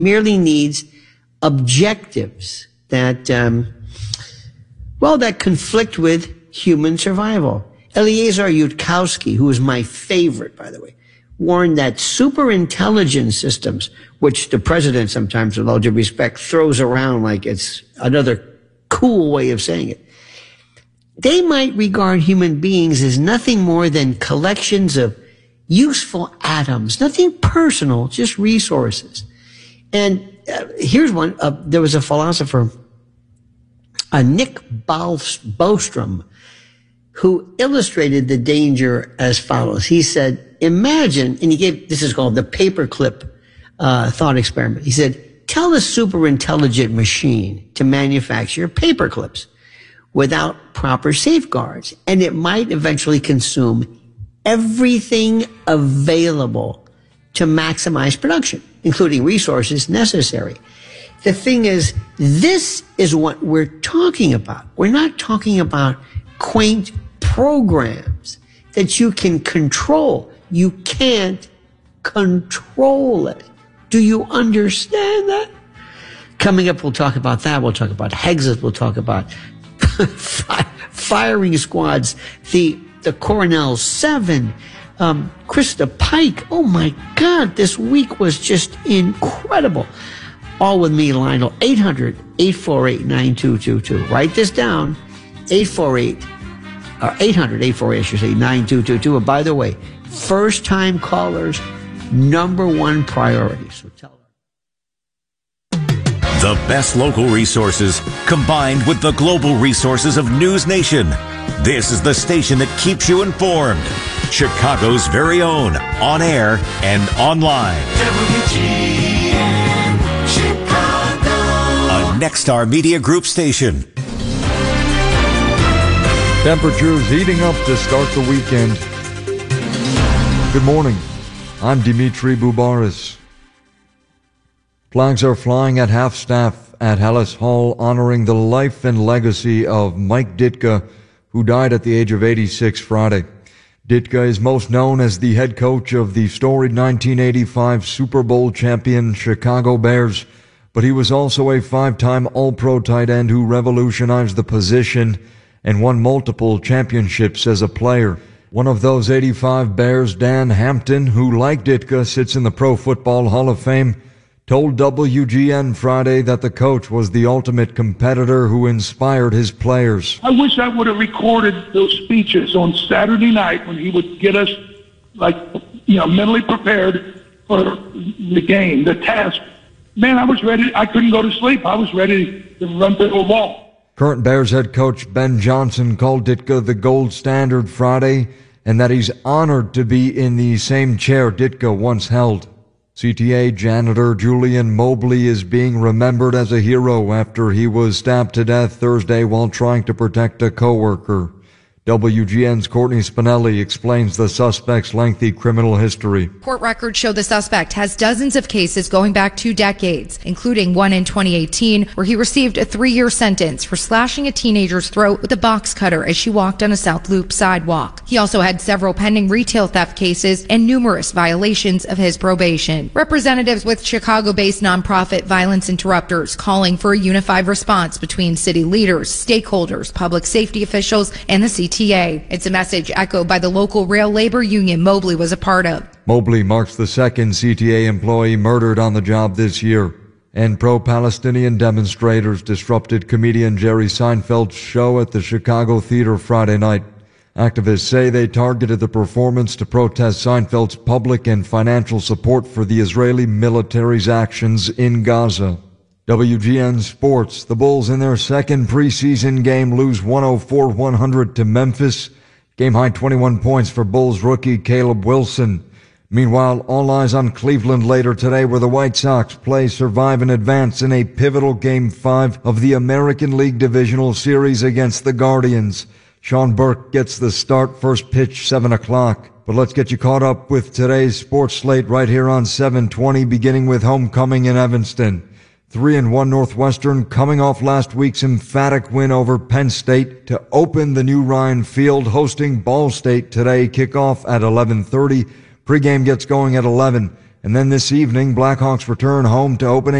merely needs objectives that, that conflict with human survival. Eliezer Yudkowsky, who is my favorite, by the way, warned that superintelligence systems, which the president sometimes, with all due respect, throws around like it's another cool way of saying it, they might regard human beings as nothing more than collections of useful atoms, nothing personal, just resources. And here's one. There was a philosopher, Nick Bostrom, who illustrated the danger as follows. He said, imagine, and this is called the paperclip thought experiment. He said, tell a super intelligent machine to manufacture paperclips without proper safeguards, and it might eventually consume everything available to maximize production, including resources necessary. The thing is, this is what we're talking about. We're not talking about quaint programs that you can control. You can't control it. Do you understand that? Coming up, we'll talk about that. We'll talk about Hexit. We'll talk about firing squads, the Coronel 7, Krista Pike. Oh my God, this week was just incredible. All with me, Lionel. 800-848-9222. Write this down. 800-848, I should say, 9222. And by the way, first-time callers, number one priority. So tell them. The best local resources combined with the global resources of News Nation. This is the station that keeps you informed. Chicago's very own, on air and online. WGN Chicago. A Nexstar Media Group station. Temperatures heating up to start the weekend. Good morning. I'm Dimitri Boubaris. Flags are flying at half-staff at Hallis Hall, honoring the life and legacy of Mike Ditka, who died at the age of 86 Friday. Ditka is most known as the head coach of the storied 1985 Super Bowl champion Chicago Bears, but he was also a five-time All-Pro tight end who revolutionized the position and won multiple championships as a player. One of those 85 Bears, Dan Hampton, who like Ditka sits in the Pro Football Hall of Fame, told WGN Friday that the coach was the ultimate competitor who inspired his players. I wish I would have recorded those speeches on Saturday night when he would get us, mentally prepared for the game, the task. Man, I was ready. I couldn't go to sleep. I was ready to run through a wall. Current Bears head coach Ben Johnson called Ditka the gold standard Friday, and that he's honored to be in the same chair Ditka once held. CTA janitor Julian Mobley is being remembered as a hero after he was stabbed to death Thursday while trying to protect a coworker. WGN's Courtney Spinelli explains the suspect's lengthy criminal history. Court records show the suspect has dozens of cases going back 2 decades, including one in 2018 where he received a 3-year sentence for slashing a teenager's throat with a box cutter as she walked on a South Loop sidewalk. He also had several pending retail theft cases and numerous violations of his probation. Representatives with Chicago-based nonprofit Violence Interrupters calling for a unified response between city leaders, stakeholders, public safety officials, and the CTA. It's a message echoed by the local rail labor union Mobley was a part of. Mobley marks the second CTA employee murdered on the job this year. And pro-Palestinian demonstrators disrupted comedian Jerry Seinfeld's show at the Chicago Theater Friday night. Activists say they targeted the performance to protest Seinfeld's public and financial support for the Israeli military's actions in Gaza. WGN Sports. The Bulls in their second preseason game lose 104-100 to Memphis. Game-high 21 points for Bulls rookie Caleb Wilson. Meanwhile, all eyes on Cleveland later today where the White Sox play survive and advance in a pivotal Game 5 of the American League Divisional Series against the Guardians. Sean Burke gets the start, first pitch 7 o'clock. But let's get you caught up with today's sports slate right here on 720, beginning with homecoming in Evanston. 3-1 Northwestern coming off last week's emphatic win over Penn State to open the new Ryan Field, hosting Ball State today. Kickoff at 11:30. Pregame gets going at 11. And then this evening, Blackhawks return home to open